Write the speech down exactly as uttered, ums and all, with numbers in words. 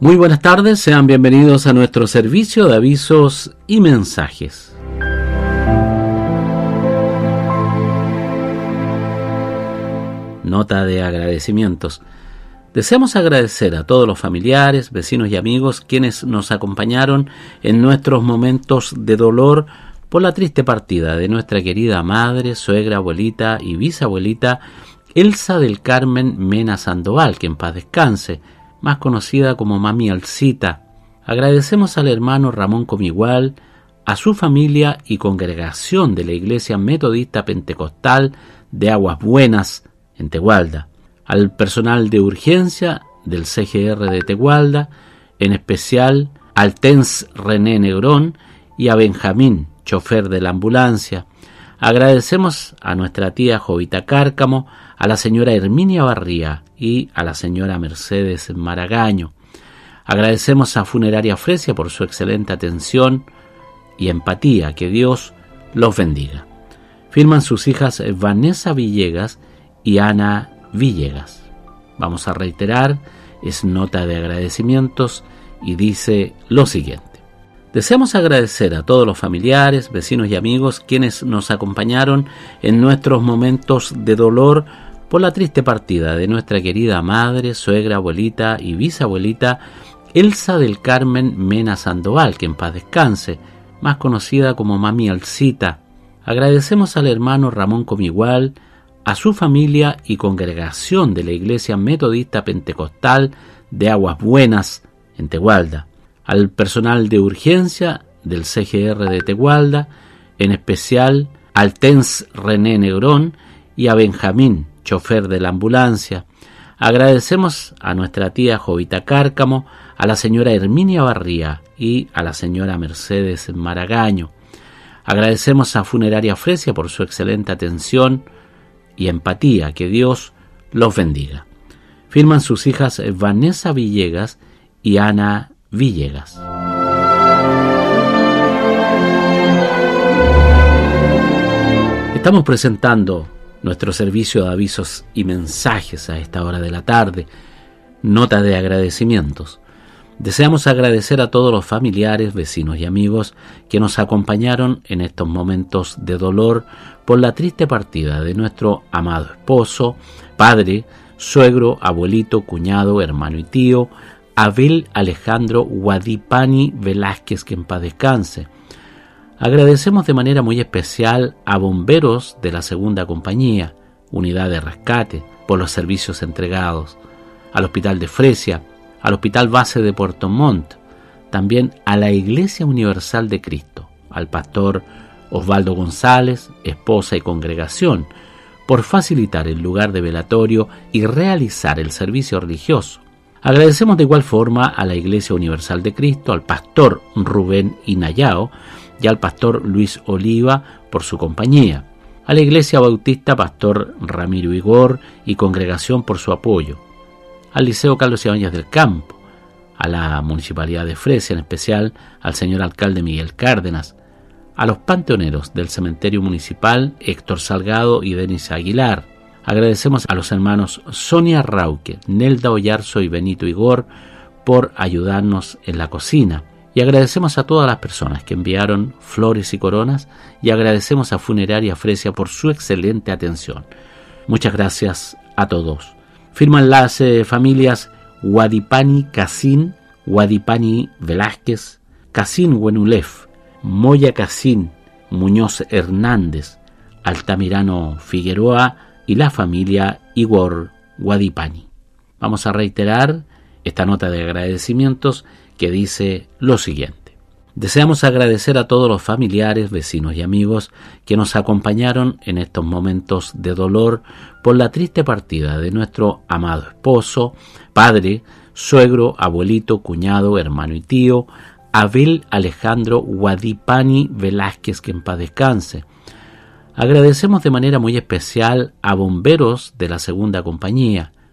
Muy buenas tardes, sean bienvenidos a nuestro servicio de avisos y mensajes. Nota de agradecimientos. Deseamos agradecer a todos los familiares, vecinos y amigos quienes nos acompañaron en nuestros momentos de dolor por la triste partida de nuestra querida madre, suegra, abuelita y bisabuelita Elsa del Carmen Mena Sandoval, que en paz descanse, más conocida como Mami Alcita. Agradecemos al hermano Ramón Comigual, a su familia y congregación de la Iglesia Metodista Pentecostal de Aguas Buenas, en Tegualda, al personal de urgencia del C G R de Tegualda, en especial al Tens René Negrón y a Benjamín, chofer de la ambulancia. Agradecemos a nuestra tía Jovita Cárcamo, a la señora Herminia Barría y a la señora Mercedes Maragaño. Agradecemos a Funeraria Fresia por su excelente atención y empatía. Que Dios los bendiga. Firman sus hijas Vanessa Villegas y Ana Villegas. Vamos a reiterar, es nota de agradecimientos y dice lo siguiente. Deseamos agradecer a todos los familiares, vecinos y amigos quienes nos acompañaron en nuestros momentos de dolor por la triste partida de nuestra querida madre, suegra, abuelita y bisabuelita Elsa del Carmen Mena Sandoval, que en paz descanse, más conocida como Mami Alcita. Agradecemos al hermano Ramón Comigual, a su familia y congregación de la Iglesia Metodista Pentecostal de Aguas Buenas, en Tegualda, al personal de urgencia del C G R de Tegualda, en especial al Tens René Negrón y a Benjamín, chofer de la ambulancia. Agradecemos a nuestra tía Jovita Cárcamo, a la señora Herminia Barría y a la señora Mercedes Maragaño. Agradecemos a Funeraria Fresia por su excelente atención y empatía. Que Dios los bendiga. Firman sus hijas Vanessa Villegas y Ana Villegas. Estamos presentando nuestro servicio de avisos y mensajes a esta hora de la tarde, nota de agradecimientos. Deseamos agradecer a todos los familiares, vecinos y amigos que nos acompañaron en estos momentos de dolor por la triste partida de nuestro amado esposo, padre, suegro, abuelito, cuñado, hermano y tío, Abel Alejandro Guadipani Velázquez, que en paz descanse. Agradecemos de manera muy especial a bomberos de la segunda compañía, unidad de rescate, por los servicios entregados, al Hospital de Fresia, al Hospital Base de Puerto Montt, también a la Iglesia Universal de Cristo, al pastor Osvaldo González, esposa y congregación, por facilitar el lugar de velatorio y realizar el servicio religioso. Agradecemos de igual forma a la Iglesia Universal de Cristo, al pastor Rubén Inayao y al pastor Luis Oliva por su compañía, a la Iglesia Bautista pastor Ramiro Igor y congregación por su apoyo, al Liceo Carlos Ibáñez del Campo, a la Municipalidad de Fresia, en especial al señor alcalde Miguel Cárdenas, a los panteoneros del Cementerio Municipal Héctor Salgado y Denis Aguilar. Agradecemos a los hermanos Sonia Rauque, Nelda Ollarzo y Benito Igor por ayudarnos en la cocina. Y agradecemos a todas las personas que enviaron flores y coronas y agradecemos a Funeraria Fresia por su excelente atención. Muchas gracias a todos. Firman las eh, familias Guadipani Casín, Guadipani Velázquez, Casín Huenulef, Moya Casín, Muñoz Hernández, Altamirano Figueroa y la familia Igor Guadipani. Vamos a reiterar esta nota de agradecimientos que dice lo siguiente. Deseamos agradecer a todos los familiares, vecinos y amigos que nos acompañaron en estos momentos de dolor por la triste partida de nuestro amado esposo, padre, suegro, abuelito, cuñado, hermano y tío, Abel Alejandro Guadipani Velázquez, que en paz descanse. Agradecemos de manera muy especial a bomberos de la segunda compañía,